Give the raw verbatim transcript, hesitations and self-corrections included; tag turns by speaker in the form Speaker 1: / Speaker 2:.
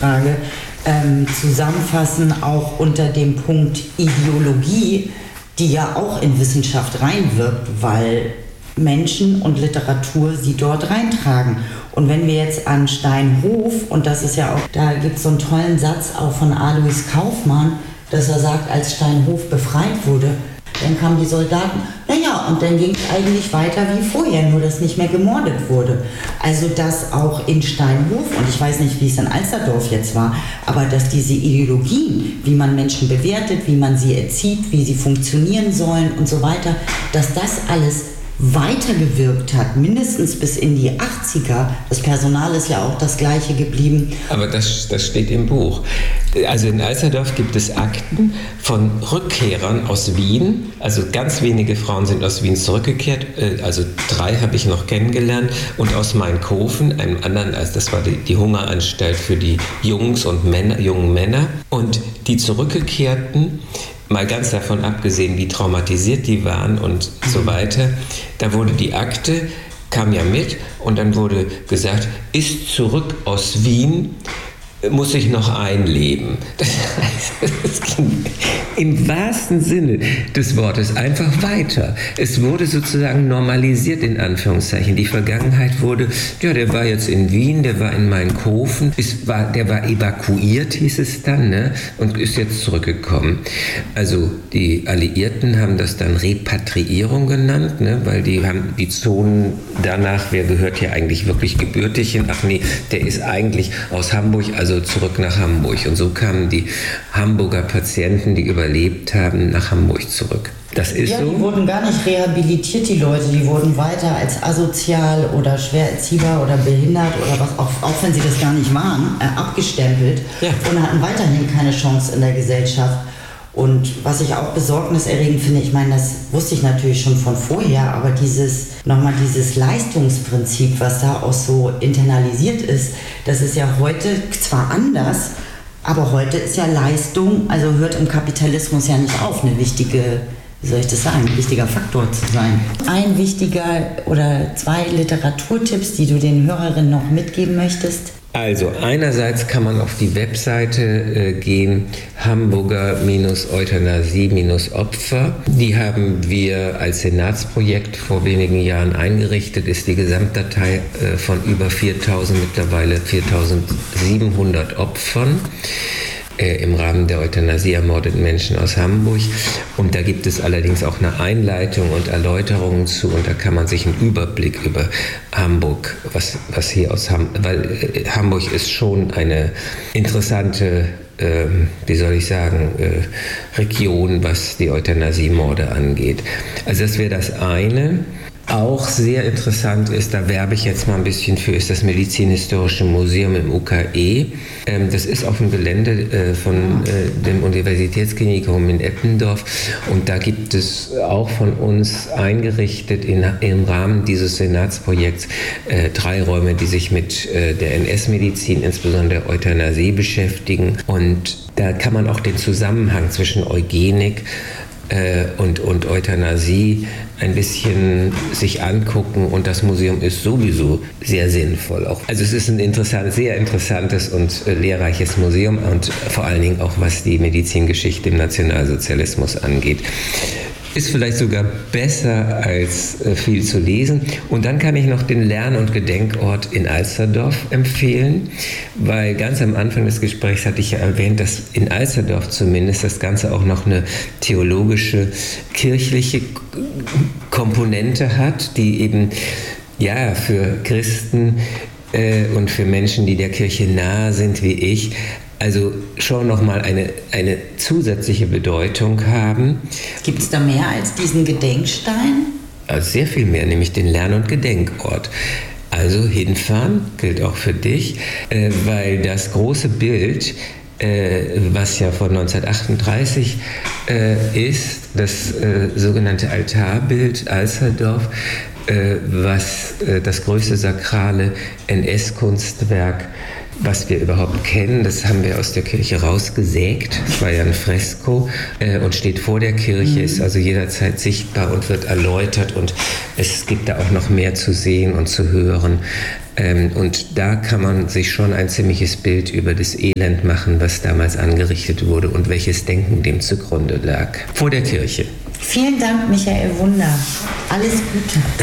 Speaker 1: Frage ähm, zusammenfassen, auch unter dem Punkt Ideologie, die ja auch in Wissenschaft reinwirkt, weil Menschen und Literatur sie dort reintragen. Und wenn wir jetzt an Steinhof, und das ist ja auch, da gibt es so einen tollen Satz auch von Alois Kaufmann, dass er sagt, als Steinhof befreit wurde, dann kamen die Soldaten, naja, und dann ging es eigentlich weiter wie vorher, nur dass nicht mehr gemordet wurde. Also dass auch in Steinhof, und ich weiß nicht, wie es in Alsterdorf jetzt war, aber dass diese Ideologien, wie man Menschen bewertet, wie man sie erzieht, wie sie funktionieren sollen und so weiter, dass das alles weitergewirkt hat, mindestens bis in die achtziger. Das Personal ist ja auch das gleiche geblieben.
Speaker 2: Aber das, das steht im Buch. Also in Alsterdorf gibt es Akten von Rückkehrern aus Wien. Also ganz wenige Frauen sind aus Wien zurückgekehrt. Also drei habe ich noch kennengelernt. Und aus Mainkofen, einem anderen, also das war die, die Hungeranstalt für die Jungs und Männer, jungen Männer. Und die Zurückgekehrten, mal ganz davon abgesehen, wie traumatisiert die waren und so weiter, da wurde die Akte, kam ja mit und dann wurde gesagt, ist zurück aus Wien, muss sich noch einleben. Das heißt, es ging im wahrsten Sinne des Wortes einfach weiter. Es wurde sozusagen normalisiert, in Anführungszeichen. Die Vergangenheit wurde, ja, der war jetzt in Wien, der war in Mainkofen, ist, war, der war evakuiert, hieß es dann, ne, und ist jetzt zurückgekommen. Also die Alliierten haben das dann Repatriierung genannt, ne, weil die haben die Zonen danach, wer gehört hier eigentlich wirklich gebürtig hin? Ach nee, der ist eigentlich aus Hamburg, also zurück nach Hamburg. Und so kamen die Hamburger Patienten, die überlebt haben, nach Hamburg zurück. Das ist
Speaker 1: ja,
Speaker 2: so.
Speaker 1: Die wurden gar nicht rehabilitiert, die Leute. Die wurden weiter als asozial oder schwer erziehbar oder behindert oder was, auch, auch wenn sie das gar nicht waren, äh, abgestempelt ja. Und hatten weiterhin keine Chance in der Gesellschaft. Und was ich auch besorgniserregend finde, ich meine, das wusste ich natürlich schon von vorher, aber dieses, nochmal dieses Leistungsprinzip, was da auch so internalisiert ist, das ist ja heute zwar anders, aber heute ist ja Leistung, also hört im Kapitalismus ja nicht auf, eine wichtige, wie soll ich das sagen, ein wichtiger Faktor zu sein. Ein wichtiger oder zwei Literaturtipps, die du den Hörerinnen noch mitgeben möchtest?
Speaker 2: Also einerseits kann man auf die Webseite äh, gehen, Hamburger-Euthanasie-Opfer. Die haben wir als Senatsprojekt vor wenigen Jahren eingerichtet, ist die Gesamtdatei äh, von über viertausend, mittlerweile viertausendsiebenhundert Opfern äh, im Rahmen der Euthanasie ermordeten Menschen aus Hamburg. Und da gibt es allerdings auch eine Einleitung und Erläuterungen zu, und da kann man sich einen Überblick über Hamburg, was, was hier aus Hamburg, weil äh, Hamburg ist schon eine interessante, äh, wie soll ich sagen, äh, Region, was die Euthanasiemorde angeht. Also das wäre das eine. Auch sehr interessant ist, da werbe ich jetzt mal ein bisschen für, ist das Medizinhistorische Museum im U K E. Ähm, das ist auf dem Gelände äh, von äh, dem Universitätsklinikum in Eppendorf, und da gibt es auch von uns eingerichtet in, im Rahmen dieses Senatsprojekts äh, drei Räume, die sich mit äh, der N S-Medizin, insbesondere der Euthanasie, beschäftigen, und da kann man auch den Zusammenhang zwischen Eugenik äh, und, und Euthanasie ein bisschen sich angucken, und das Museum ist sowieso sehr sinnvoll. Auch, also es ist ein interessant, sehr interessantes und äh, lehrreiches Museum, und vor allen Dingen auch was die Medizingeschichte im Nationalsozialismus angeht. Ist vielleicht sogar besser als äh, viel zu lesen. Und dann kann ich noch den Lern- und Gedenkort in Alsterdorf empfehlen, weil ganz am Anfang des Gesprächs hatte ich ja erwähnt, dass in Alsterdorf zumindest das Ganze auch noch eine theologische, kirchliche Komponente hat, die eben ja für Christen äh, und für Menschen, die der Kirche nahe sind wie ich, also schon nochmal eine, eine zusätzliche Bedeutung haben.
Speaker 1: Gibt es da mehr als diesen Gedenkstein?
Speaker 2: Also sehr viel mehr, nämlich den Lern- und Gedenkort. Also hinfahren, gilt auch für dich, äh, weil das große Bild, äh, was ja von neunzehnhundertachtunddreißig äh, ist, das äh, sogenannte Altarbild Alsterdorf, äh, was äh, das größte sakrale N S-Kunstwerk was wir überhaupt kennen. Das haben wir aus der Kirche rausgesägt. Es war ja ein Fresko äh, und steht vor der Kirche, ist also jederzeit sichtbar und wird erläutert. Und es gibt da auch noch mehr zu sehen und zu hören. Ähm, und da kann man sich schon ein ziemliches Bild über das Elend machen, was damals angerichtet wurde und welches Denken dem zugrunde lag. Vor der Kirche.
Speaker 1: Vielen Dank, Michael Wunder. Alles Gute.